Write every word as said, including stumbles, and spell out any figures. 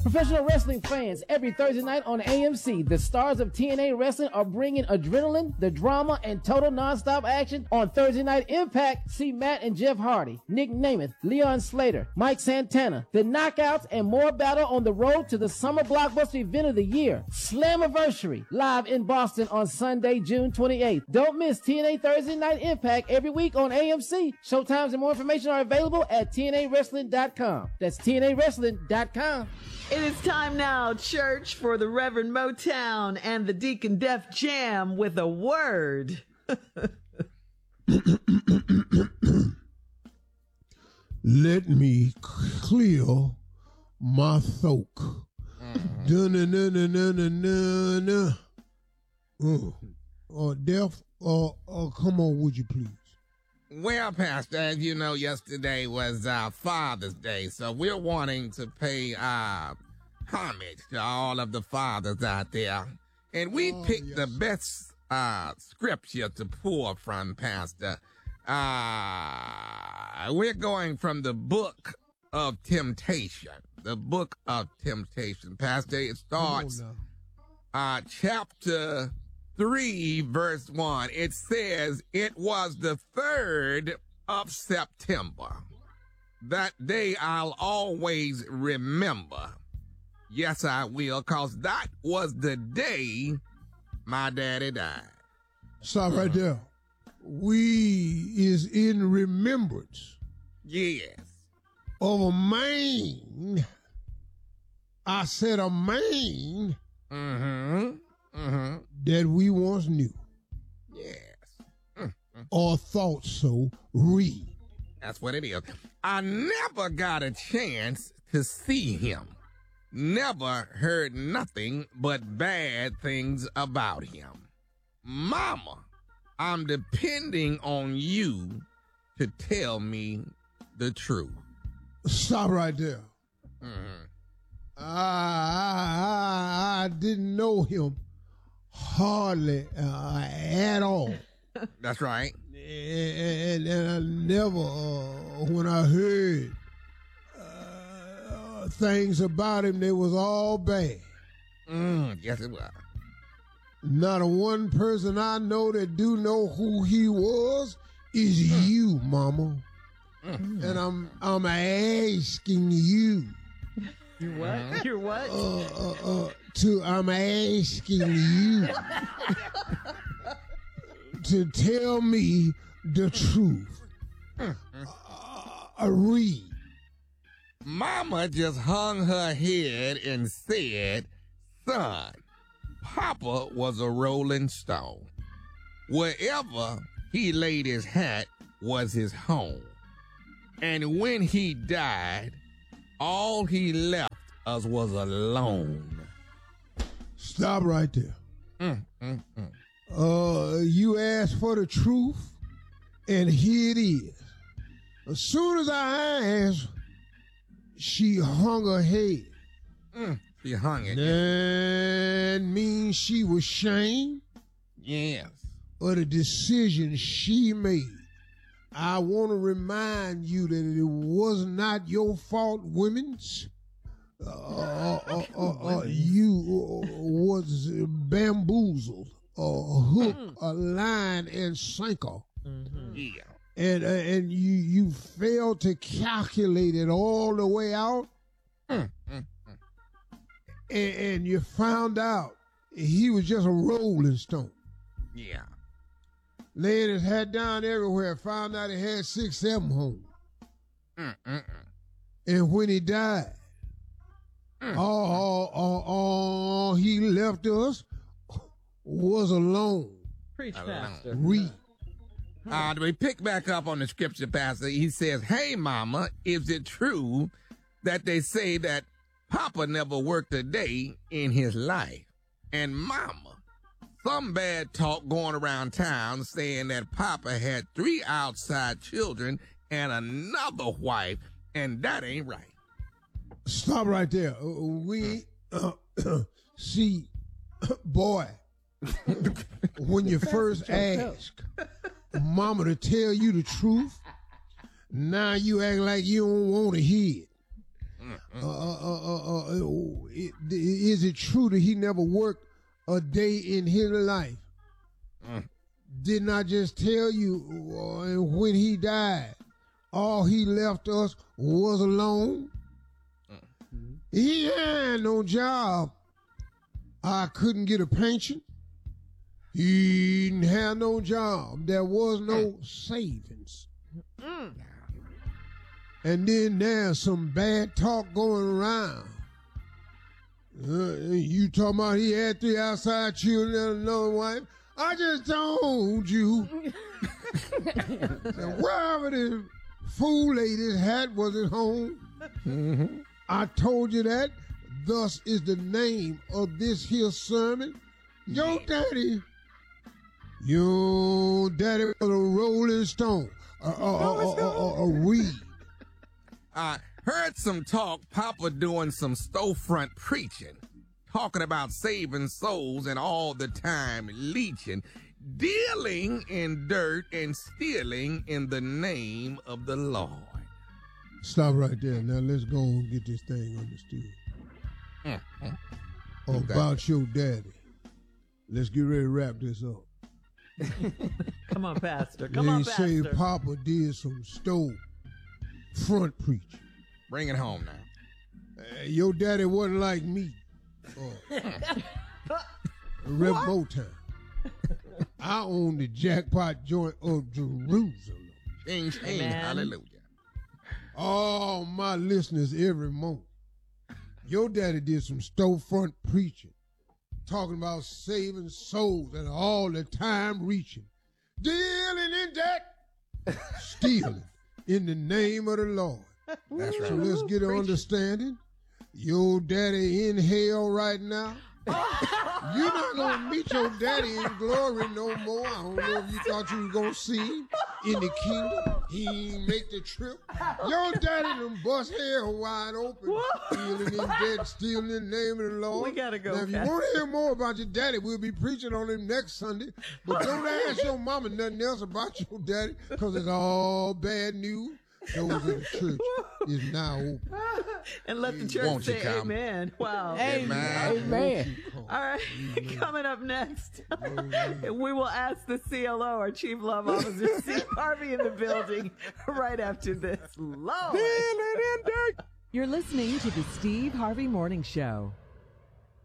Professional wrestling fans, every Thursday night on A M C, the stars of T N A Wrestling are bringing adrenaline, the drama, and total nonstop action on Thursday Night Impact. See Matt and Jeff Hardy, Nick Namath, Leon Slater, Mike Santana, the Knockouts, and more battle on the road to the summer blockbuster event of the year, Slammiversary, live in Boston on Sunday, June twenty-eighth. Don't miss T N A Thursday Night Impact every week on A M C. Showtimes and more information are available at T N A wrestling dot com. That's T N A wrestling dot com. It is time now, church, for the Reverend Motown and the Deacon Def Jam with a word. Let me clear my throat. Dun-dun-dun-dun-dun-dun-dun. Uh, uh, Def, uh, uh, come on, would you please? Well, Pastor, as you know, yesterday was uh, Father's Day, so we're wanting to pay uh, homage to all of the fathers out there. And we Oh, picked yes. the best uh, scripture to pull from, Pastor. Uh, we're going from the book of temptation. The book of temptation. Pastor, it starts Come on now. uh, chapter three, verse one. It says, it was the third of September. That day I'll always remember. Yes, I will, because that was the day my daddy died. Stop right there. We is in remembrance Yes. of a man. I said a man Mm-hmm. Mm-hmm. that we once knew Yes. Mm-hmm. or thought so. Read. That's what it is. I never got a chance to see him. Never heard nothing but bad things about him. Mama, I'm depending on you to tell me the truth. Stop right there. Mm-hmm. I, I, I didn't know him hardly uh, at all. That's right. And, and I never, uh, when I heard uh, things about him, they was all bad. Mm, yes, it was. Not a one person I know that do know who he was is you, Mama. Mm. And I'm I'm asking you You what? You're what? uh, uh, uh, to I'm asking you to tell me the truth. Uh, uh, read. Mama just hung her head and said, son, Papa was a rolling stone. Wherever he laid his hat was his home. And when he died, all he left us was alone. Stop right there. Mm, mm, mm. Uh, you asked for the truth, and here it is. As soon as I asked, she hung her head. Mm, she hung it. That means she was ashamed Yes. of the decision she made. I want to remind you that it was not your fault, women's. Uh, uh, uh, uh, uh, you uh, was bamboozled, a hook, a line, and sinker. Yeah. And uh, and you you failed to calculate it all the way out, Mm, mm, and, and you found out he was just a rolling stone, yeah. laying his hat down everywhere. Found out he had six, seven homes, Mm, mm, mm. and when he died, Mm. all, all, all, all he left us was alone. Preach, Alone. Pastor. Read. Uh, we pick back up on the scripture, Pastor. He says, hey, Mama, is it true that they say that Papa never worked a day in his life? And Mama, some bad talk going around town saying that Papa had three outside children and another wife, and that ain't right. Stop right there. Uh, We uh, see, boy, when you first ask Mama to tell you the truth, now you act like you don't want to hear it. Uh, uh, uh, uh, uh, it, is it true that he never worked a day in his life? Mm. Didn't I just tell you uh, when he died, all he left us was alone? Mm-hmm. He had no job. I couldn't get a pension. He didn't have no job. There was no savings. Mm. And then there's some bad talk going around. Uh, you talking about he had three outside children and another wife? I just told you. Wherever the fool lady's hat was at home, mm-hmm. I told you that. Thus is the name of this here sermon. Your daddy, your daddy was a rolling stone, a, a, a, a, a, a reed. I heard some talk, Papa doing some storefront preaching, talking about saving souls and all the time leeching, dealing in dirt and stealing in the name of the Lord. Stop right there. Now let's go and get this thing understood. Mm-hmm. About okay. your daddy. Let's get ready to wrap this up. Come on, Pastor. Come they on, Pastor. They say Papa did some stove front preaching. Bring it home now. Uh, your daddy wasn't like me. Uh, Rev Motown. I own the jackpot joint of Jerusalem. Ding, ding, hallelujah. All my listeners every month. Your daddy did some storefront preaching, talking about saving souls and all the time reaching, dealing in debt, stealing in the name of the Lord. That's right. So let's get an understanding. Your daddy in hell right now. You're not going to meet your daddy in glory no more. I don't know if you thought you was going to see him in the kingdom. He ain't make the trip. Your daddy done bust hell wide open. Stealing in debt, stealing in the name of the Lord. We got to go. Now, if you want to hear more about your daddy, we'll be preaching on him next Sunday. But don't ask your mama nothing else about your daddy, because it's all bad news. Those in the church is now open. And let the church Won't say amen. Wow. Amen. Amen. All right. Amen. Coming up next, we will ask the C L O, our Chief Love Officer, Steve Harvey, in the building right after this. Lord. You're listening to the Steve Harvey Morning Show.